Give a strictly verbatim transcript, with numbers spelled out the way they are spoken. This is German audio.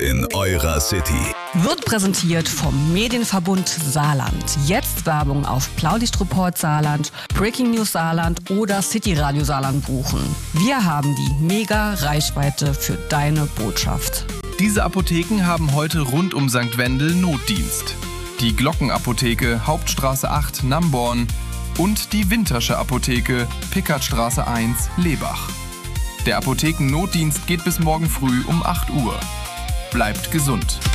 in eurer City. Wird präsentiert vom Medienverbund Saarland. Jetzt Werbung auf Blaulichtreport Saarland, Breaking News Saarland oder City Radio Saarland buchen. Wir haben die mega Reichweite für deine Botschaft. Diese Apotheken haben heute rund um Sankt Wendel Notdienst. Die Glockenapotheke, Hauptstraße acht, Namborn und die Wintersche Apotheke, Pickertstraße eins, Lebach. Der Apothekennotdienst geht bis morgen früh um acht Uhr. Bleibt gesund.